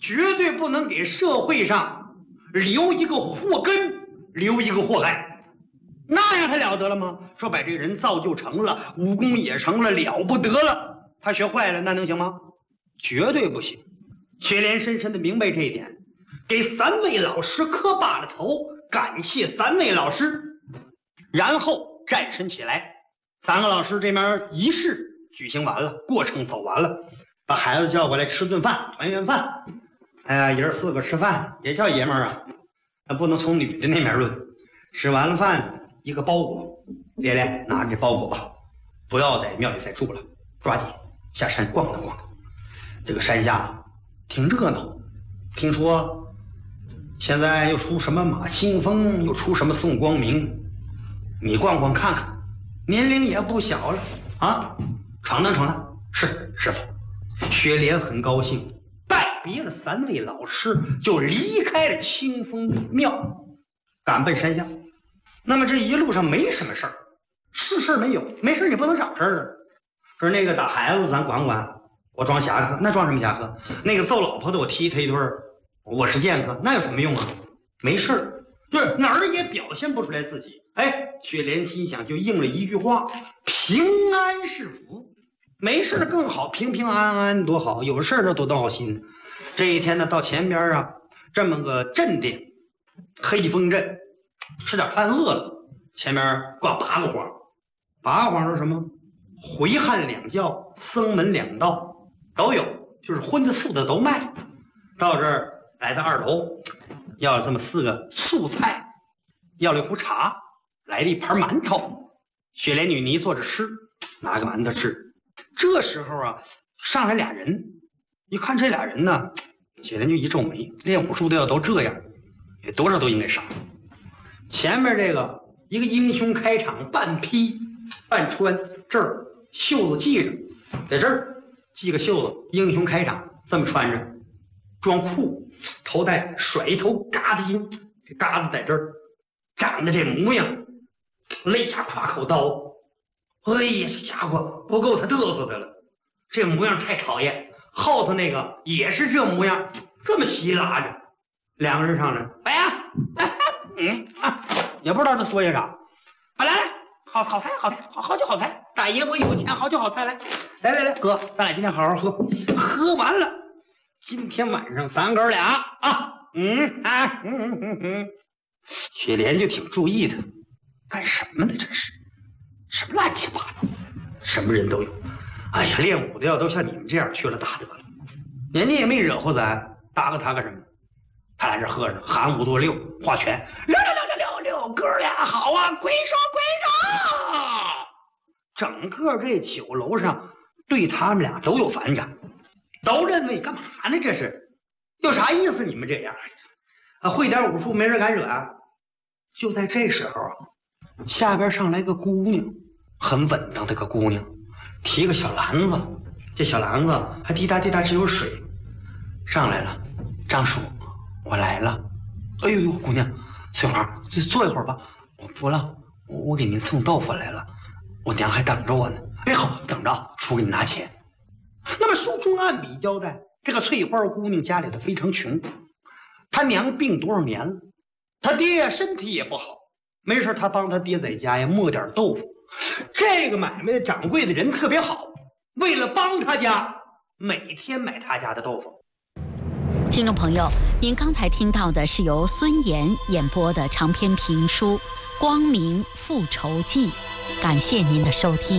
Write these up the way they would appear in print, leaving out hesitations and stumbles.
绝对不能给社会上留一个祸根，留一个祸害。那样还了得了吗？说把这个人造就成了，武功也成了，了不得了。他学坏了，那能行吗？绝对不行。雪莲深深的明白这一点，给3位老师磕罢了头，感谢3位老师，然后站身起来。3个老师这边仪式举行完了，过程走完了，把孩子叫过来吃顿饭，团圆饭。哎呀，爷儿4个吃饭也叫爷们儿啊，那不能从女的那面论。吃完了饭，一个包裹，烈烈拿着这包裹吧，不要在庙里再住了，抓紧下山逛荡逛荡。这个山下挺热闹，听说现在又出什么马清风，又出什么宋光明，你逛逛看看，年龄也不小了啊，闯荡闯荡。是师傅。雪莲很高兴，拜别了3位老师，就离开了清风庙，赶奔山下。那么这一路上没什么事儿，是事儿没有，没事儿你不能找事儿啊。说那个打孩子咱管管，我装侠客，那装什么侠客？那个揍老婆的我踢他一顿，我是剑客，那有什么用啊？没事儿，对，哪儿也表现不出来自己。哎，雪莲心想就应了一句话：平安是福。没事儿更好，平平安安多好，有事儿多闹心。这一天呢，到前边啊，这么个镇店，黑风镇，吃点饭饿了，前面挂8个幌，8个幌是什么？回汉2教，僧门2道都有，就是荤的素的都卖。到这儿来到2楼，要了这么4个素菜，要了一壶茶，来了一盘馒头。雪莲女尼坐着吃，拿个馒头吃。这时候啊，上来俩人，一看这俩人呢，雪莲就一皱眉，练武术的要都这样，也多少都应该上。前面这个一个英雄开场，半披半穿，这儿袖子系着，在这儿系个袖子，英雄开场这么穿着，装酷，头戴甩一头疙瘩巾，这疙瘩在这儿，长得这模样，肋下挎口刀。哎呀，这家伙不够他嘚瑟的了，这模样太讨厌。后头那个也是这模样，这么稀拉着，两个人上来，哎呀，也不知道他说些啥。来，好菜，好酒好菜，大爷我有钱，好酒好菜，来，哥，咱俩今天好好喝，喝完了，今天晚上咱哥俩啊，雪莲就挺注意的，干什么呢？这是。什么乱七八糟，什么人都有。哎呀，练武的要都像你们这样去了大得了，人家也没惹乎咱，搭个他干什么？他来这喝着，喊5跺6，画拳，6，哥俩好啊，归手。整个这酒楼上对他们俩都有反感，都认为干嘛呢？这是有啥意思？你们这样啊，会点武术没人敢惹啊。就在这时候啊，下边上来个姑娘，很稳当的个姑娘，提个小篮子，这小篮子还滴答滴答只有水。上来了，张叔，我来了。哎呦，姑娘，翠花，就坐一会儿吧。我不了，我给您送豆腐来了，我娘还等着我呢。哎，好，等着，叔给你拿钱。那么书中按笔交代，这个翠花姑娘家里头非常穷，她娘病多少年了，她爹呀身体也不好。没事，他帮他爹在家呀磨点豆腐。这个买卖的掌柜的人特别好，为了帮他家，每天买他家的豆腐。 听众朋友，您刚才听到的是由孙岩演播的长篇评书《光明复仇记》，感谢您的收听。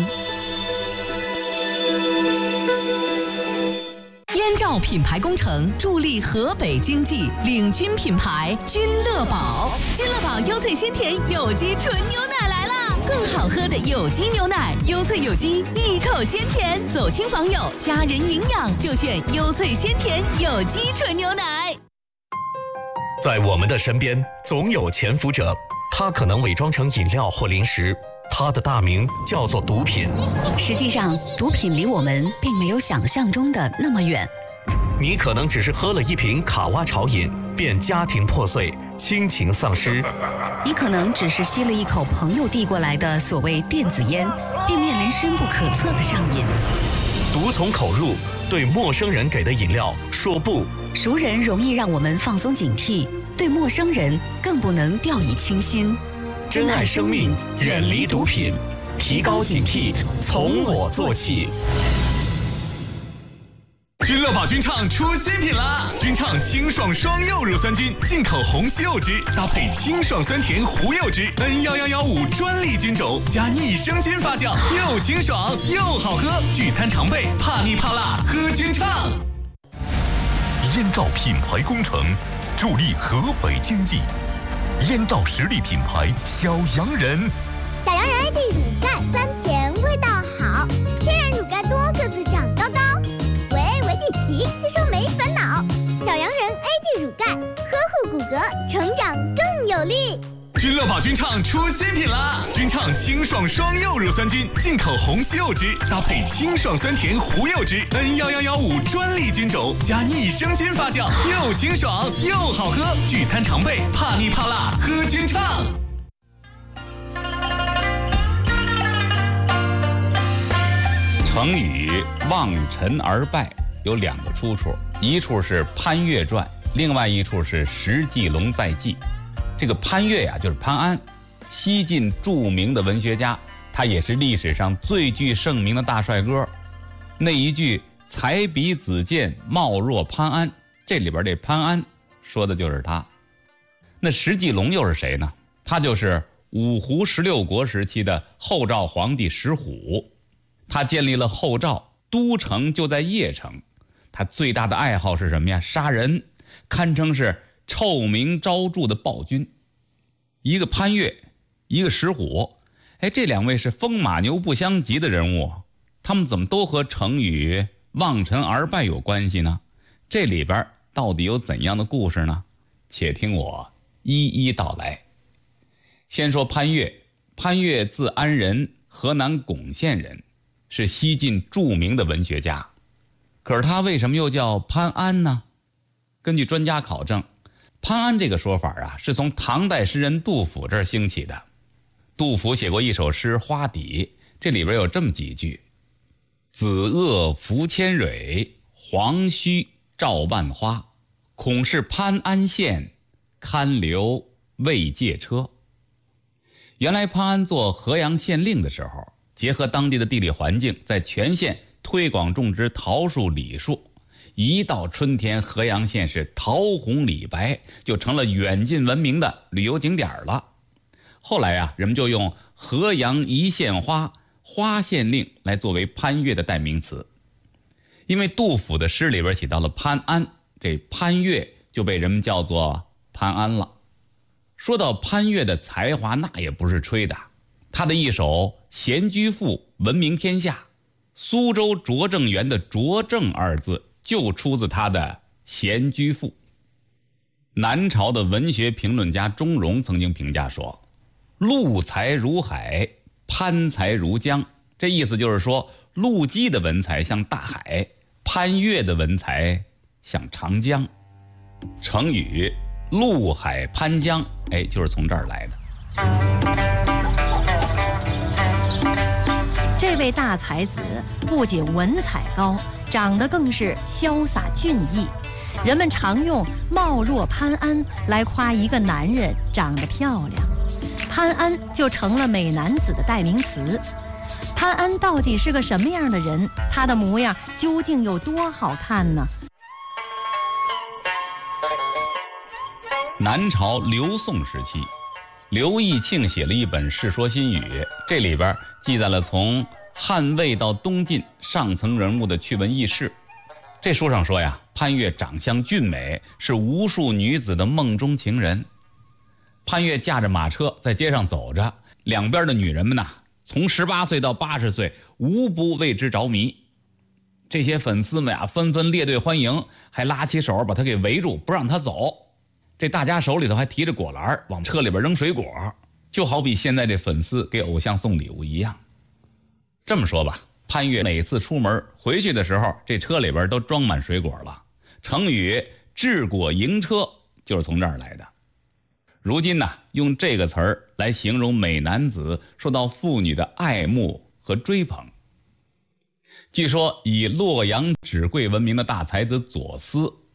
燕赵品牌工程助力河北经济，领军品牌君乐宝。君乐宝优萃鲜甜有机纯牛奶来啦！更好喝的有机牛奶，优萃有机，一口鲜甜，走亲访友，家人营养就选优萃鲜甜有机纯牛奶。 在我们的身边，总有潜伏者，他可能伪装成饮料或零食，他的大名叫做毒品。 实际上，毒品离我们并没有想象中的那么远。 你可能只是喝了一瓶卡哇潮饮，便家庭破碎，亲情丧失； 你可能只是吸了一口朋友递过来的所谓电子烟，并面临深不可测的上瘾。 毒从口入，对陌生人给的饮料说不， 熟人容易让我们放松警惕，对陌生人更不能掉以轻心。 珍爱生命，远离毒品，提高警惕，从我做起。 君乐宝君畅出新品啦！君畅清爽双柚乳酸菌，进口红西柚汁，搭配清爽酸甜胡柚汁 ，N11115专利菌种，加益生菌发酵，又清爽又好喝，聚餐常备，怕腻怕辣，喝君畅。 燕赵品牌工程，助力河北经济。燕赵实力品牌小洋人， 小洋人 AD 乳钙酸甜，味道好，天然乳钙多个子长高高。一起吸收没烦恼，小洋人 AD 乳钙，呵护骨骼，成长更有力。 君乐宝君畅出新品啦！君畅清爽双柚乳酸菌，进口红西柚汁，搭配清爽酸甜胡柚汁 ，N11115专利菌种，加益生菌发酵，又清爽又好喝，聚餐常备，怕腻怕辣，喝君畅。 成语望尘而败有两个出处，一处是潘岳传，另外一处是石继龙在记。这个潘岳呀，就是潘安，西晋著名的文学家，他也是历史上最具盛名的大帅哥。那一句才比子建，貌若潘安，这里边这潘安说的就是他。那石继龙又是谁呢？他就是五胡16国时期的后赵皇帝石虎，他建立了后赵，都城就在邺城。他最大的爱好是什么呀？杀人，堪称是臭名昭著的暴君。一个潘岳，一个石虎，这两位是风马牛不相及的人物，他们怎么都和成语望尘而败有关系呢？这里边到底有怎样的故事呢？且听我一一道来。先说潘岳，潘岳字安仁，河南巩县人，是西晋著名的文学家。可是他为什么又叫潘安呢？根据专家考证，潘安这个说法啊，是从唐代诗人杜甫这儿兴起的。杜甫写过一首诗《花底》，这里边有这么几句：子恶服千蕊，黄须照万花，恐是潘安县，堪留未借车。原来潘安做河阳县令的时候，结合当地的地理环境，在全县推广种植桃树、李树，一到春天，河阳县是桃红李白，就成了远近闻名的旅游景点了。后来啊，人们就用河阳一县花、花县令来作为潘岳的代名词。因为杜甫的诗里边写到了潘安，这潘岳就被人们叫做潘安了。说到潘岳的才华，那也不是吹的，他的一首《闲居赋》闻名天下。苏州拙政园的拙政二字就出自他的《闲居赋》。南朝的文学评论家钟嵘曾经评价说，陆才如海，潘才如江。这意思就是说，陆机的文才像大海，潘岳的文才像长江。成语陆海潘江，就是从这儿来的。 这位大才子不仅文采高，长得更是潇洒俊逸。人们常用貌若潘安来夸一个男人长得漂亮，潘安就成了美男子的代名词。潘安到底是个什么样的人？他的模样究竟有多好看呢？ 南朝刘宋时期，刘义庆写了一本《世说新语》，这里边记载了从汉魏到东晋上层人物的趣闻轶事。这书上说呀，潘岳长相俊美，是无数女子的梦中情人。潘岳驾着马车在街上走着，两边的女人们呐，从18岁到80岁，无不为之着迷。这些粉丝们呀，纷纷列队欢迎，还拉起手把他给围住，不让他走。这大家手里头还提着果篮，往车里边扔水果，就好比现在这粉丝给偶像送礼物一样。这么说吧，潘岳每次出门回去的时候，这车里边都装满水果了。成语治果迎车就是从这儿来的。如今呢，用这个词儿来形容美男子受到妇女的爱慕和追捧。据说以洛阳纸贵闻名的大才子左思，